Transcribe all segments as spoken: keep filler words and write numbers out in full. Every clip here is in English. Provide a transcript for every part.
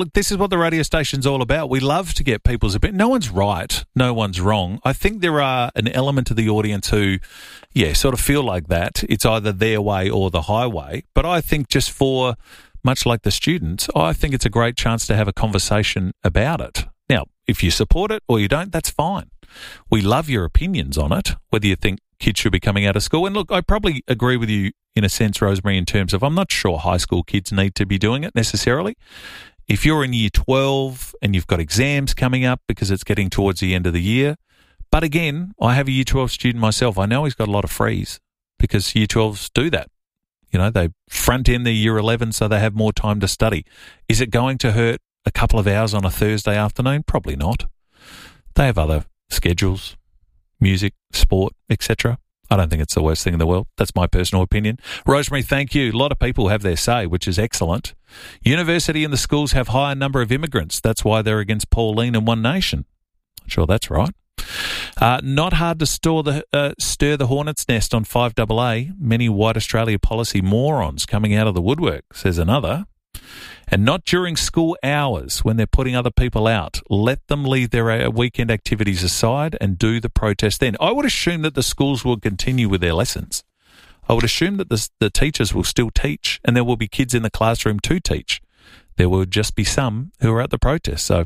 look, this is what the radio station's all about. We love to get people's opinion. No one's right. No one's wrong. I think there are an element of the audience who, yeah, sort of feel like that. It's either their way or the highway. But I think just for, much like the students, I think it's a great chance to have a conversation about it. Now, if you support it or you don't, that's fine. We love your opinions on it, whether you think kids should be coming out of school. And look, I probably agree with you in a sense, Rosemary, in terms of I'm not sure high school kids need to be doing it necessarily. If you're in year twelve and you've got exams coming up because it's getting towards the end of the year, but again, I have a year twelve student myself. I know he's got a lot of frees because year twelves do that. You know, they front end their year eleven so they have more time to study. Is it going to hurt a couple of hours on a Thursday afternoon? Probably not. They have other schedules, music, sport, et cetera. I don't think it's the worst thing in the world. That's my personal opinion. Rosemary, thank you. A lot of people have their say, which is excellent. University and the schools have higher number of immigrants. That's why they're against Pauline and One Nation. I'm sure that's right. Uh, not hard to store the, uh, stir the hornet's nest on five A A. Many White Australia policy morons coming out of the woodwork, says another. And not during school hours when they're putting other people out. Let them leave their weekend activities aside and do the protest then. I would assume that the schools will continue with their lessons. I would assume that the, the teachers will still teach and there will be kids in the classroom to teach. There will just be some who are at the protest. So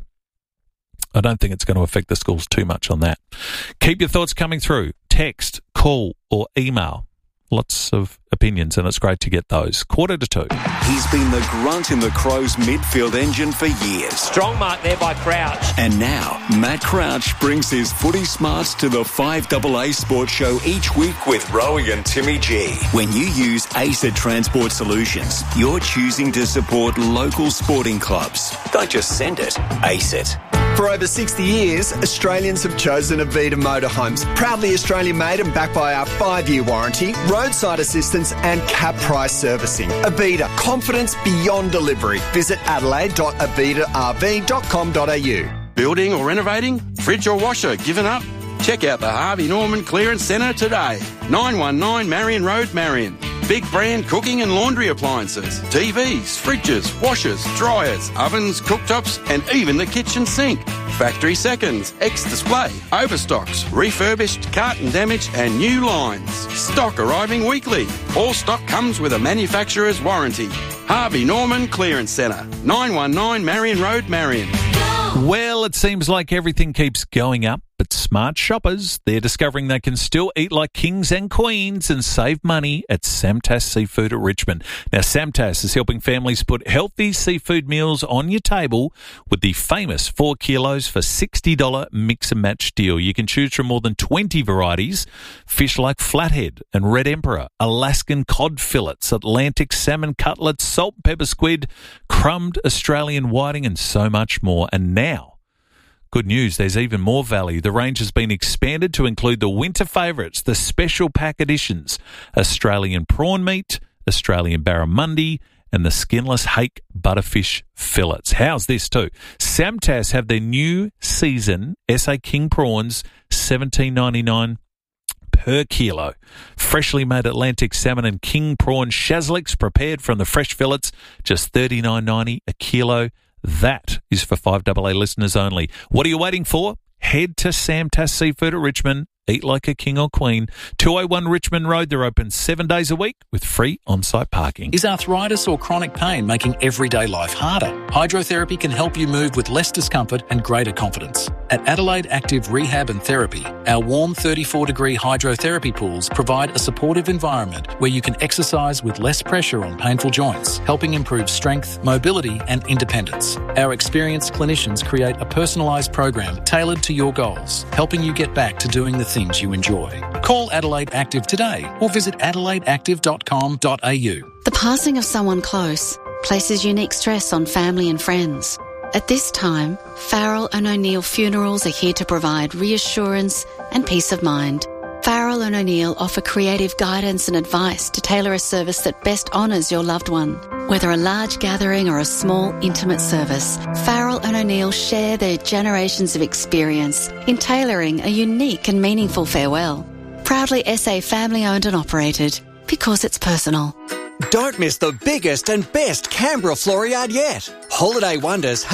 I don't think it's going to affect the schools too much on that. Keep your thoughts coming through. Text, call or email. Lots of opinions, and it's great to get those. Quarter to two. He's been the grunt in the Crows midfield engine for years. Strong mark there by Crouch. And now, Matt Crouch brings his footy smarts to the five A A Sports Show each week with Rowie and Timmy G. When you use ACET Transport Solutions, you're choosing to support local sporting clubs. Don't just send it, ACET. For over sixty years, Australians have chosen Avita Motorhomes. Proudly Australian-made and backed by our five-year warranty, roadside assistance and cap price servicing. Avita, confidence beyond delivery. Visit adelaide dot avita r v dot com dot a u. Building or renovating? Fridge or washer given up? Check out the Harvey Norman Clearance Centre today. nine one nine Marion Road, Marion. Big brand cooking and laundry appliances, T Vs, fridges, washers, dryers, ovens, cooktops and even the kitchen sink. Factory seconds, ex-display, overstocks, refurbished, carton damage and new lines. Stock arriving weekly. All stock comes with a manufacturer's warranty. Harvey Norman Clearance Centre, nine one nine Marion Road, Marion. Well, it seems like everything keeps going up, but smart shoppers, they're discovering they can still eat like kings and queens and save money at Samtas Seafood at Richmond. Now, Samtas is helping families put healthy seafood meals on your table with the famous four kilos for sixty dollars mix and match deal. You can choose from more than twenty varieties, fish like flathead and red emperor, Alaskan cod fillets, Atlantic salmon cutlets, salt and pepper squid, crumbed Australian whiting and so much more. And now, good news, there's even more value. The range has been expanded to include the winter favourites, the special pack editions, Australian prawn meat, Australian barramundi, and the skinless hake butterfish fillets. How's this too? Samtas have their new season S A King prawns, seventeen ninety-nine per kilo. Freshly made Atlantic salmon and king prawn shazliks prepared from the fresh fillets, just thirty-nine ninety a kilo. That is for five A A listeners only. What are you waiting for? Head to Samtas Seafood at Richmond. Eat like a king or queen. two oh one Richmond Road. They're open seven days a week with free on-site parking. Is arthritis or chronic pain making everyday life harder? Hydrotherapy can help you move with less discomfort and greater confidence. At Adelaide Active Rehab and Therapy, our warm thirty-four degree hydrotherapy pools provide a supportive environment where you can exercise with less pressure on painful joints, helping improve strength, mobility and independence. Our experienced clinicians create a personalised program tailored to your goals, helping you get back to doing the things you enjoy. Call Adelaide Active today or visit adelaide active dot com dot a u. The passing of someone close places unique stress on family and friends. At this time, Farrell and O'Neill Funerals are here to provide reassurance and peace of mind. Farrell and O'Neill offer creative guidance and advice to tailor a service that best honours your loved one. Whether a large gathering or a small, intimate service, Farrell and O'Neill share their generations of experience in tailoring a unique and meaningful farewell. Proudly S A family-owned and operated, because it's personal. Don't miss the biggest and best Canberra floor yard yet. Holiday Wonders